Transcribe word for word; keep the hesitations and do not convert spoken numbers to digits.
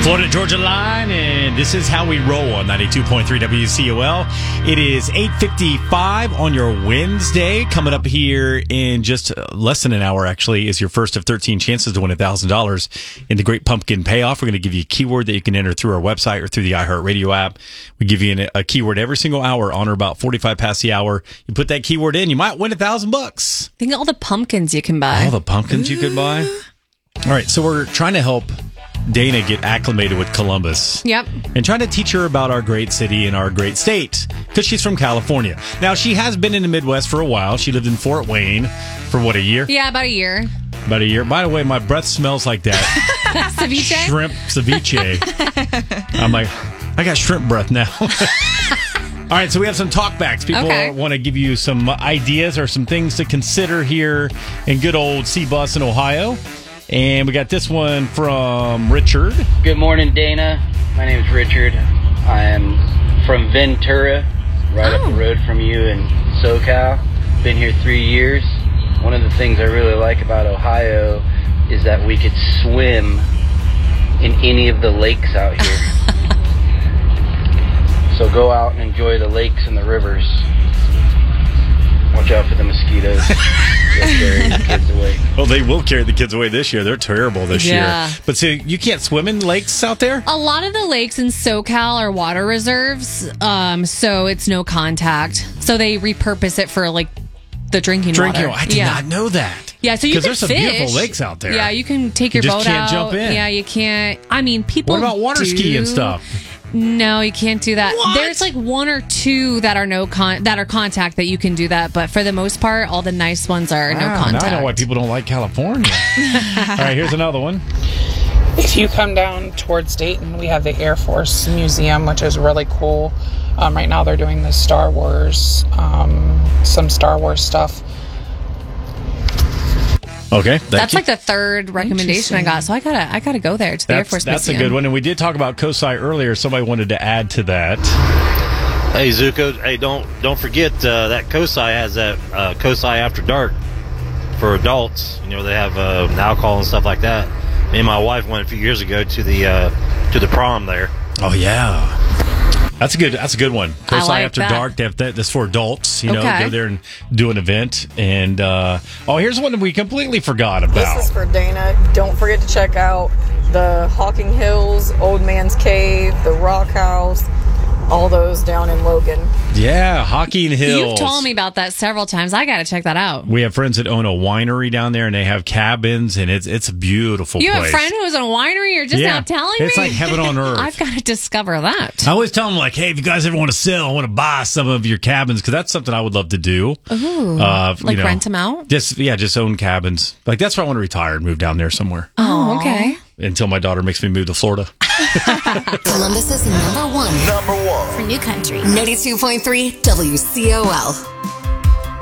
Florida Georgia line, and this is how we roll on ninety-two point three W C O L. It is eight fifty-five on your Wednesday. Coming up here in just less than an hour, actually, is your first of thirteen chances to win one thousand dollars in the Great Pumpkin Payoff. We're going to give you a keyword that you can enter through our website or through the iHeartRadio app. We give you an, a keyword every single hour on or about forty-five past the hour. You put that keyword in, you might win a thousand bucks. Think of all the pumpkins you can buy. All the pumpkins you could buy. All right, so we're trying to help Dana get acclimated with Columbus. Yep. And trying to teach her about our great city and our great state, because she's from California. Now, she has been in the Midwest for a while. She lived in Fort Wayne for, what, a year? Yeah, about a year. About a year. By the way, my breath smells like that. Ceviche? Shrimp ceviche. I'm like, I got shrimp breath now. All right, so we have some talkbacks. People okay. want to give you some ideas or some things to consider here in good old C-Bus in Ohio. And we got this one from Richard. Good morning, Dana. My name is Richard. I am from Ventura, right oh. up the road from you in SoCal. Been here three years. One of the things I really like about Ohio is that we could swim in any of the lakes out here. So go out and enjoy the lakes and the rivers. Watch out for the mosquitoes. They'll carry the kids away. Well, they will carry the kids away this year. They're terrible this yeah. year. But see, you can't swim in lakes out there? A lot of the lakes in SoCal are water reserves, um, so it's no contact. So they repurpose it for, like, the drinking, drinking water. water. I did yeah. not know that. Yeah, so you can there's fish. some beautiful lakes out there. Yeah, you can take your you just boat can't out. jump in. Yeah, you can't. I mean, people What about water do. ski and stuff? No, you can't do that. What? There's like one or two that are no con- that are contact that you can do that, but for the most part, all the nice ones are wow, no contact. Now I know why people don't like California. All right, here's another one. If you come down towards Dayton, we have the Air Force Museum, which is really cool. Um, right now, they're doing the Star Wars, um, some Star Wars stuff. Okay, that's you. like the third recommendation I got, so I gotta I gotta go there to the that's, Air Force That's Museum. a good one, and we did talk about COSI earlier. Somebody wanted to add to that. Hey Zuko, hey don't don't forget uh, that COSI has that uh, COSI After Dark for adults. You know they have uh, alcohol and stuff like that. Me and my wife went a few years ago to the uh, to the prom there. Oh yeah. That's a good. That's a good one. COSI like After that. Dark. They have that, that's for adults. You know, okay. go there and do an event. And uh, oh, here's one that we completely forgot about. This is for Dana. Don't forget to check out the Hawking Hills, Old Man's Cave, the Rock House, all those down in Logan. Yeah, Hawking Hills. You've told me about that several times. I gotta check that out. We have friends that own a winery down there, and they have cabins, and it's it's a beautiful you place. have a friend who's in a winery? You're just yeah, not telling it's me? like heaven on earth. I've got to discover that. I always tell them, like, hey, if you guys ever want to sell, I want to buy some of your cabins, because that's something I would love to do. Ooh, uh, like you know, rent them out? Just yeah, just own cabins. Like that's where I want to retire and move down there somewhere. Oh, okay. Until my daughter makes me move to Florida. Columbus is number one. Number one. For New Country. ninety-two point three W C O L.